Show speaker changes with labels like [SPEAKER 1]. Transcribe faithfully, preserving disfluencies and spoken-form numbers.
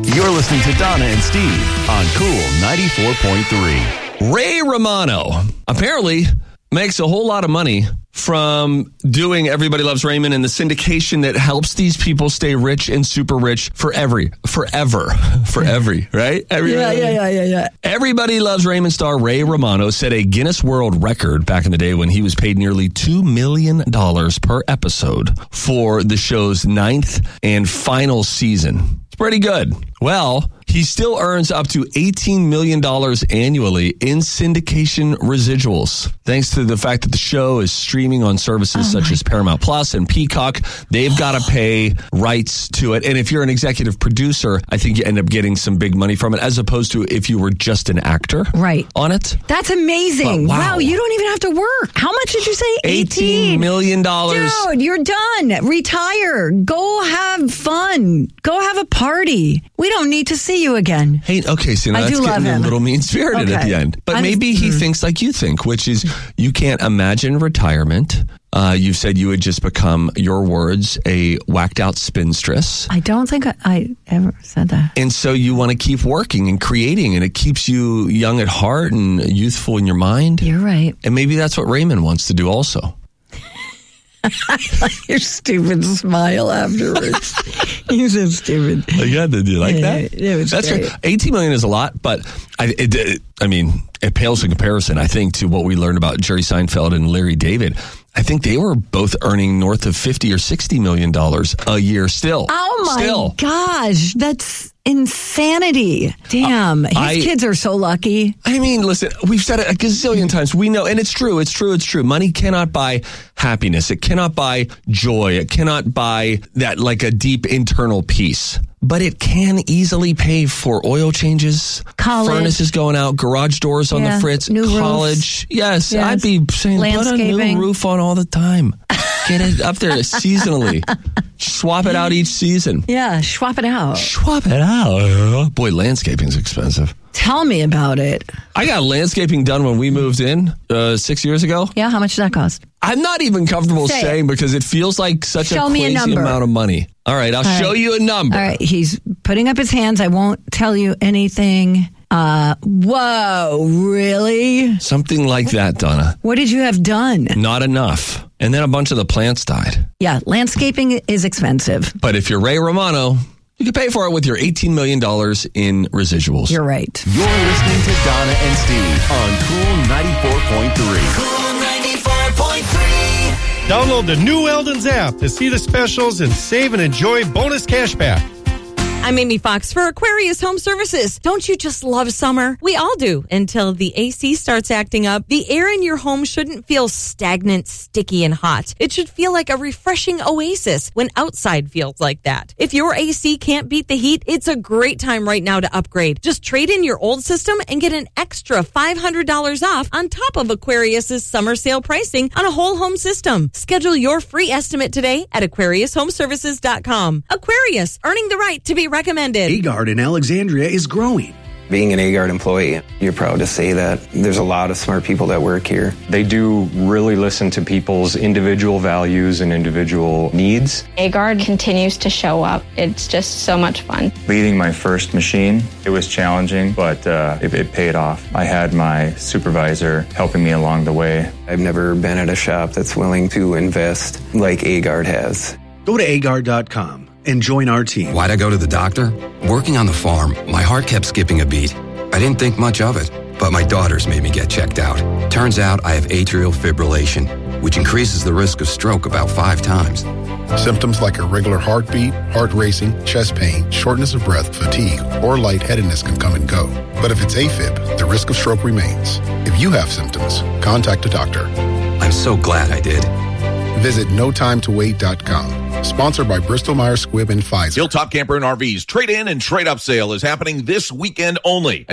[SPEAKER 1] You're listening to Donna and Steve on Cool ninety-four point three.
[SPEAKER 2] Ray Romano apparently makes a whole lot of money from doing Everybody Loves Raymond and the syndication that helps these people stay rich and super rich forever, forever, forever, right? Everybody,
[SPEAKER 3] yeah, yeah, yeah, yeah, yeah.
[SPEAKER 2] Everybody Loves Raymond star Ray Romano set a Guinness World Record back in the day when he was paid nearly two million dollars per episode for the show's ninth and final season. It's pretty good. Well, he still earns up to eighteen million dollars annually in syndication residuals. Thanks to the fact that the show is streaming on services oh such as Paramount Plus and Peacock, they've got to pay rights to it. And if you're an executive producer, I think you end up getting some big money from it, as opposed to if you were just an actor
[SPEAKER 3] right.
[SPEAKER 2] on it.
[SPEAKER 3] That's amazing.
[SPEAKER 2] But, wow.
[SPEAKER 3] wow, you don't even have to work. How much did you say?
[SPEAKER 2] eighteen million dollars.
[SPEAKER 3] Dude, you're done. Retire. Go have fun. Go have a party. We don't need to see you again.
[SPEAKER 2] Hey, okay, so now
[SPEAKER 3] I
[SPEAKER 2] that's
[SPEAKER 3] do love
[SPEAKER 2] getting
[SPEAKER 3] him.
[SPEAKER 2] a little mean-spirited
[SPEAKER 3] okay.
[SPEAKER 2] at the end. But
[SPEAKER 3] I'm,
[SPEAKER 2] maybe he
[SPEAKER 3] mm.
[SPEAKER 2] thinks like you think, which is you can't imagine retirement. Uh, you've said you would just become, your words, a whacked-out spinstress.
[SPEAKER 3] I don't think I, I ever said that.
[SPEAKER 2] And so you want to keep working and creating, and it keeps you young at heart and youthful in your mind.
[SPEAKER 3] You're right.
[SPEAKER 2] And maybe that's what Raymond wants to do also.
[SPEAKER 3] Your stupid smile afterwards. You're so stupid.
[SPEAKER 2] Oh, yeah, did you like
[SPEAKER 3] yeah,
[SPEAKER 2] that?
[SPEAKER 3] It was
[SPEAKER 2] That's
[SPEAKER 3] great.
[SPEAKER 2] right. eighteen million is a lot, but I, it, it, I mean, it pales in comparison, I think, to what we learned about Jerry Seinfeld and Larry David. I think they were both earning north of fifty or sixty million dollars a year still.
[SPEAKER 3] Oh my
[SPEAKER 2] still.
[SPEAKER 3] gosh, that's insanity. Damn, uh, his
[SPEAKER 2] I,
[SPEAKER 3] kids are so lucky.
[SPEAKER 2] I mean, listen, we've said it a gazillion times. We know, and it's true, it's true, it's true. Money cannot buy happiness. It cannot buy joy. It cannot buy that, like, a deep internal peace. But it can easily pay for oil changes,
[SPEAKER 3] college,
[SPEAKER 2] furnaces going out, garage doors on
[SPEAKER 3] yeah,
[SPEAKER 2] the fritz,
[SPEAKER 3] new
[SPEAKER 2] college. Yes,
[SPEAKER 3] yes,
[SPEAKER 2] I'd be saying put a new roof on all the time. Get it up there seasonally. Swap it out each season.
[SPEAKER 3] Yeah, swap it out.
[SPEAKER 2] Swap it out. Boy, landscaping's expensive.
[SPEAKER 3] Tell me about it.
[SPEAKER 2] I got landscaping done when we moved in uh, six years ago.
[SPEAKER 3] Yeah, how much did that cost?
[SPEAKER 2] I'm not even comfortable
[SPEAKER 3] Say
[SPEAKER 2] saying
[SPEAKER 3] it.
[SPEAKER 2] because it feels like such
[SPEAKER 3] show
[SPEAKER 2] a crazy
[SPEAKER 3] a
[SPEAKER 2] amount of money. All right, I'll
[SPEAKER 3] All
[SPEAKER 2] show
[SPEAKER 3] right.
[SPEAKER 2] you a number.
[SPEAKER 3] All right, he's putting up his hands. I won't tell you anything. Uh, whoa, really?
[SPEAKER 2] Something like that, Donna.
[SPEAKER 3] What did you have done?
[SPEAKER 2] Not enough. And then a bunch of the plants died.
[SPEAKER 3] Yeah, landscaping is expensive.
[SPEAKER 2] But if you're Ray Romano, you can pay for it with your eighteen million dollars in residuals.
[SPEAKER 3] You're right.
[SPEAKER 1] You're listening to Donna and Steve on Cool ninety-four point three.
[SPEAKER 4] Cool ninety-four point three.
[SPEAKER 5] Download the new Eldon's app to see the specials and save and enjoy bonus cash back.
[SPEAKER 6] I'm Amy Fox for Aquarius Home Services. Don't you just love summer? We all do, until the A C starts acting up. The air in your home shouldn't feel stagnant, sticky, and hot. It should feel like a refreshing oasis when outside feels like that. If your A C can't beat the heat, it's a great time right now to upgrade. Just trade in your old system and get an extra five hundred dollars off on top of Aquarius's summer sale pricing on a whole home system. Schedule your free estimate today at aquarius home services dot com. Aquarius, earning the right to be recommended.
[SPEAKER 7] Agard in Alexandria is growing.
[SPEAKER 8] Being an Agard employee, you're proud to say that. There's a lot of smart people that work here.
[SPEAKER 9] They do really listen to people's individual values and individual needs.
[SPEAKER 10] Agard continues to show up. It's just so much fun.
[SPEAKER 9] Leading my first machine, it was challenging, but uh, it, it paid off. I had my supervisor helping me along the way.
[SPEAKER 8] I've never been at a shop that's willing to invest like Agard has.
[SPEAKER 7] Go to agard dot com and join our team.
[SPEAKER 11] Why'd I go to the doctor? Working on the farm, my heart kept skipping a beat. I didn't think much of it, but my daughters made me get checked out. Turns out I have atrial fibrillation, which increases the risk of stroke about five times.
[SPEAKER 12] Symptoms like irregular heartbeat, heart racing, chest pain, shortness of breath, fatigue, or lightheadedness can come and go. But if it's AFib, the risk of stroke remains. If you have symptoms, contact a doctor.
[SPEAKER 11] I'm so glad I did.
[SPEAKER 12] Visit no time to wait dot com. Sponsored by Bristol Myers Squibb and Pfizer.
[SPEAKER 13] Hilltop Camper and R V's trade-in and trade-up sale is happening this weekend only.